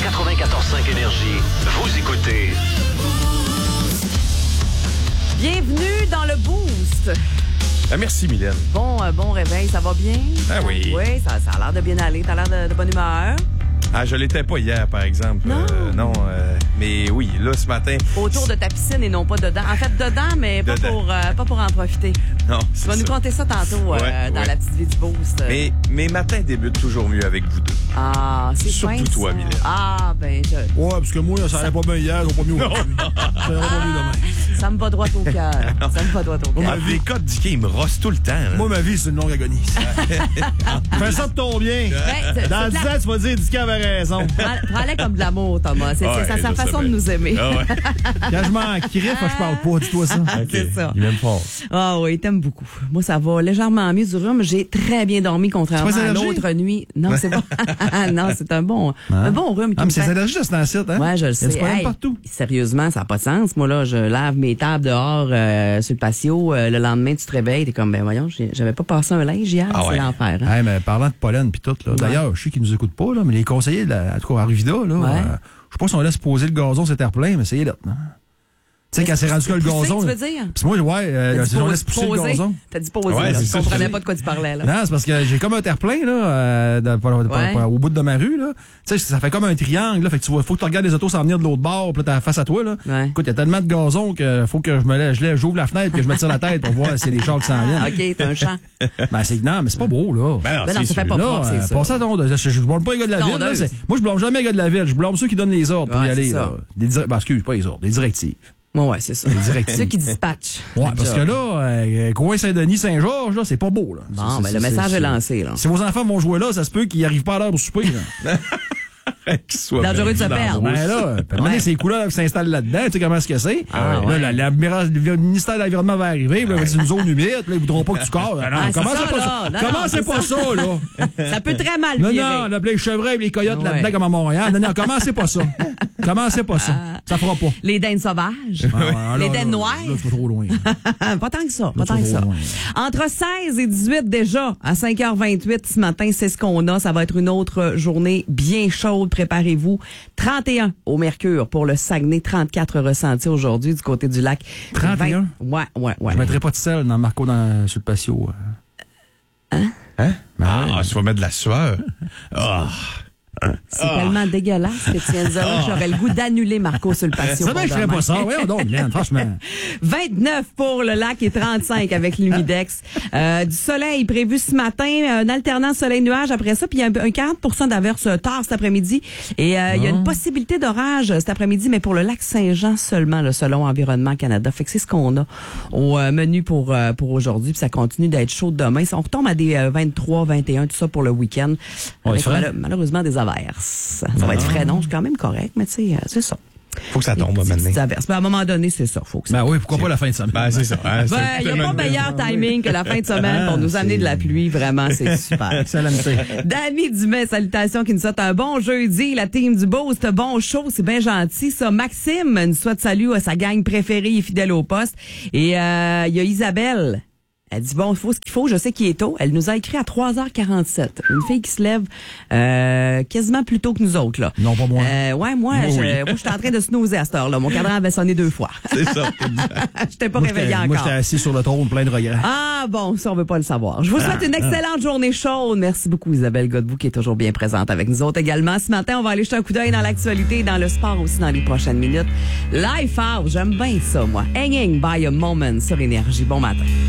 94.5 Énergie. Vous écoutez... Bienvenue dans le Boost. Merci, Mylène. Bon réveil, ça va bien? Ah oui. Oui, ça a l'air de bien aller. T'as l'air de bonne humeur. Ah, je l'étais pas hier, par exemple. Non. Mais oui, là, ce matin... Autour de ta piscine et non pas dedans. En fait, dedans, mais pas pour en profiter. Non, Tu c'est vas ça. nous conter ça tantôt dans la petite vie du Boost. Mais mes matins débutent toujours mieux avec vous deux. Ah, c'est fin, Surtout toi, ça. Mylène. Ah, ben, Ouais, parce que moi, ça allait pas bien hier, ça va pas mieux aujourd'hui. Ça ira pas mieux demain. ça me va droit au cœur. Ça me va droit au cœur. Ah, les codes d'Ikea, ils me rossent tout le temps. Hein. Moi, ma vie, c'est une longue agonie. Fais ça de ton bien. Ben, Dans 10 ans, tu vas dire, Dicky avait raison. Prends-le comme de l'amour, Thomas. C'est Ouais, sa je façon sais de bien. nous aimer. Ah ouais. Quand je m'en criffe, je parle pas. Dis-toi ça. C'est ça. Il m'aime fort. Ah oui, t'aimes beaucoup. Moi, ça va légèrement mieux du rhume. J'ai très bien dormi, contrairement C'est pas à allergique? l'autre nuit. Non, c'est bon. Non, c'est un bon rhume qui Ah, me mais c'est fait... allergique de ce site, hein? Ouais, je le Il y a sais. du problème Hey, partout. sérieusement, ça n'a pas de sens. Moi, là, je lave mes tables dehors sur le patio. Le lendemain, tu te réveilles. T'es comme, ben voyons, j'avais pas passé un linge hier. Ah c'est ouais. l'enfer. Hein? Hey, mais parlant de pollen pis tout, là. D'ailleurs, je sais qu'ils nous écoutent pas, là, mais les conseillers, en tout cas, à Rivida, là, Ouais. je sais pas si on laisse poser le gazon, c'est terre plein, mais c'est là. Tu sais, quand c'est rendu que le Pousser, gazon. tu veux dire? Pis moi, ouais, T'as dit on laisse pousser le poser. gazon. T'as dit poser. Ouais, là. c'est Je ça, comprenais je pas de quoi tu parlais, là. Non, c'est parce que j'ai comme un terre-plein, là, au bout de ma rue, là. Tu sais, ça fait comme un triangle, là. Fait que tu vois, faut que tu regardes les autos s'en venir de l'autre bord, puis là, t'as face à toi, là. Ouais. Écoute, il y a tellement de gazon que faut que j'ouvre la fenêtre, que je me tire la tête pour voir si les chars qui s'en viennent. OK, t'as un champ. Ben, non, mais c'est pas beau, là. Ben Ben non, ça fait pas Là, propre, c'est ça. pour ça, non, je blâme pas les gars de la ville, là. Tondeuse. Moi, je blâme jamais les gars de la ville. Je blâme ceux qui donnent les ordres pour Ouais, y aller, c'est là. ça. Excuse, pas les ordres, les directives. Ouais, c'est ça. directives. Ceux qui dispatchent. Ouais, parce que là, coin Saint-Denis, Saint-Georges, là, c'est pas beau, là. Bon, ben, le message est lancé, là. Si vos enfants vont jouer là, ça se peut qu'ils arrivent pas à l'heure au souper, là. Qu'il soit Dangereux de se dans la perdre. brousse. Ben là, puis à un moment donné, ces couleurs qui s'installent là-dedans, tu sais comment est-ce que c'est? Ah, Là, ouais. le ministère de l'Environnement va arriver, puis là, c'est une zone humide, puis là, ils voudront pas que tu corps. Ah, non, Ah, c'est commencez ça, pas là. ça. Non, Commencez non, pas c'est ça, là. Ça peut très mal Non, virer. non, là, puis les chevreuils, les coyotes Ouais. là-dedans, comme à Montréal. Non, non, commencez pas ça. Commencez pas ça. Ça fera pas. Les daines sauvages. Ah, Les là, daines là, noires. Là, tu vas trop loin. Pas tant que ça, pas Là, tant tu que vas ça. trop loin. Entre 16 et 18 déjà, à 5h28 ce matin, c'est ce qu'on a. Ça va être une autre journée bien chaude. Préparez-vous. 31 au Mercure pour le Saguenay, 34 ressentis aujourd'hui du côté du lac. 31? Ouais. Je mettrai pas de sel dans Marco sur le patio. Hein? Ah, tu vas mettre de la sueur. Ah. C'est tellement dégueulasse que tu viens de dire là que j'aurais le goût d'annuler Marco sur le patio. C'est vrai que je ferais pour pas ça. demain. Voyons donc, Mylène, franchement. 29 pour le lac et 35 avec l'humidex. Du soleil prévu ce matin, un alternant soleil-nuage après ça, puis il y a un 40 d'averses tard cet après-midi. Et il y a une possibilité d'orage cet après-midi, mais pour le lac Saint-Jean seulement, là, selon Environnement Canada. Fait que c'est ce qu'on a au menu pour aujourd'hui, puis ça continue d'être chaud demain. On retombe à des 23, 21, tout ça pour le week-end. Avec malheureusement des averses. Ça va être frais, non, c'est quand même correct, mais tu sais, c'est ça. Faut que ça tombe Des maintenant. petites averses. Mais à un moment donné, c'est ça. Faut que ça. Ben oui, pourquoi pas la fin de semaine? Ben, c'est ça. Hein, Ben, il n'y a pas meilleur timing que la fin de semaine pour nous amener de la pluie. Vraiment, c'est super. Excellent. Dany Dumais, salutations, qui nous souhaite un bon jeudi. La team du Boost, bon show, c'est bien gentil. Ça, Maxime nous souhaite salut à sa gang préférée et fidèle au poste. Et il y a Isabelle. Elle dit, bon, il faut ce qu'il faut, je sais qu'il est tôt. Elle nous a écrit à 3h47. Une fille qui se lève quasiment plus tôt que nous autres, là. Non, pas moi. Moi, je suis en train de snoozer à cette heure-là. Mon cadran avait sonné 2 fois. C'est ça. J'étais pas Moi, réveillée Moi, encore. j'étais assis sur le trône plein de regrets. Ah bon, ça on veut pas le savoir. Je vous souhaite une excellente journée chaude. Merci beaucoup Isabelle Godbout qui est toujours bien présente avec nous autres également. Ce matin, on va aller jeter un coup d'œil dans l'actualité et dans le sport aussi dans les prochaines minutes. Life Out, j'aime bien ça moi. Hanging by a Moment sur Énergie. Bon matin.